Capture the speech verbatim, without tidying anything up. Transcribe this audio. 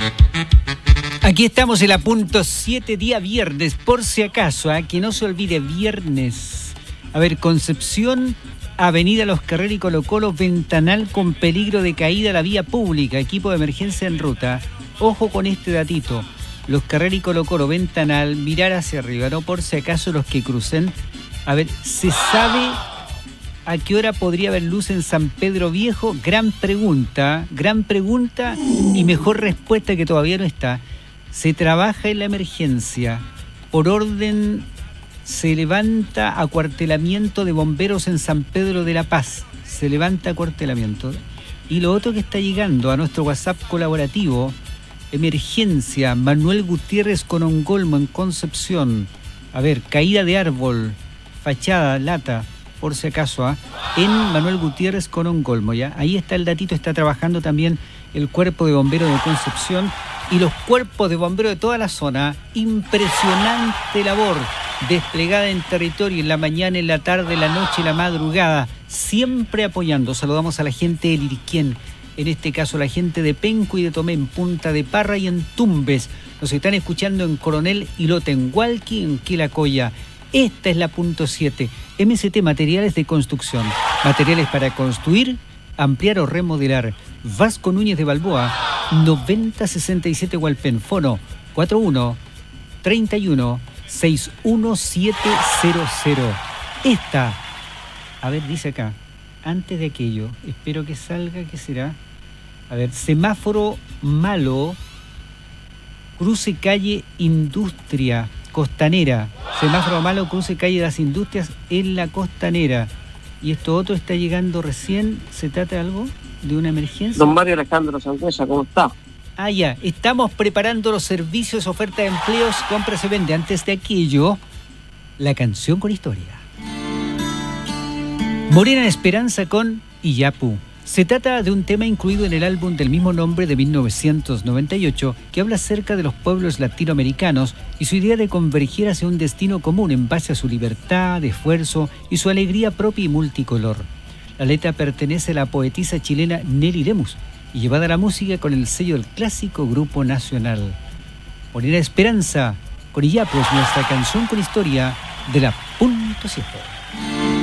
Aquí estamos en la punto siete, día viernes, por si acaso, ¿eh? Que no se olvide, viernes. A ver, Concepción, Avenida Los Carreros y Colo Colo, ventanal con peligro de caída a la vía pública, equipo de emergencia en ruta. Ojo con este datito, Los Carreros y Colo Colo, ventanal, mirar hacia arriba, ¿no? Por si acaso los que crucen. A ver, ¿se sabe a qué hora podría haber luz en San Pedro Viejo? Gran pregunta, gran pregunta y mejor respuesta que todavía no está. Se trabaja en la emergencia. Por orden se levanta acuartelamiento de bomberos en San Pedro de la Paz. Se levanta acuartelamiento. Y lo otro que está llegando a nuestro WhatsApp colaborativo, emergencia, Manuel Gutiérrez con Ongolmo en Concepción. A ver, caída de árbol, fachada, lata, por si acaso, ¿eh? En Manuel Gutiérrez con Ongolmo, ¿ya? Ahí está el datito, está trabajando también el cuerpo de bomberos de Concepción y los cuerpos de bomberos de toda la zona. Impresionante labor desplegada en territorio en la mañana, en la tarde, en la noche, en la madrugada, siempre apoyando. Saludamos a la gente de Liriquén, en este caso la gente de Penco y de Tomé, en Punta de Parra y en Tumbes. Nos están escuchando en Coronel Ilota, en Hualqui, en Quilacoya. Esta es la punto siete, M S T Materiales de Construcción. Materiales para construir, ampliar o remodelar. Vasco Núñez de Balboa, noventa sesenta y siete Hualpén. Fono cuatro uno, treinta y uno, sesenta y uno setecientos. Esta, a ver, dice acá, antes de aquello, espero que salga, ¿qué será? A ver, semáforo malo, cruce calle Industria Costanera. Semáforo malo, cruce calle de las Industrias en la Costanera. Y esto otro está llegando recién. ¿Se trata de algo? ¿De una emergencia? Don Mario Alejandro Sangüesa, ¿cómo está? Ah, ya. Estamos preparando los servicios, oferta de empleos, compra se vende. Antes de aquello, la canción con historia. Morena Esperanza con Iyapu. Se trata de un tema incluido en el álbum del mismo nombre de mil novecientos noventa y ocho que habla acerca de los pueblos latinoamericanos y su idea de converger hacia un destino común en base a su libertad, esfuerzo y su alegría propia y multicolor. La letra pertenece a la poetisa chilena Nelly Lemus y llevada a la música con el sello del clásico Grupo Nacional. Morena Esperanza con Iyapu es nuestra canción con historia de la punto siete.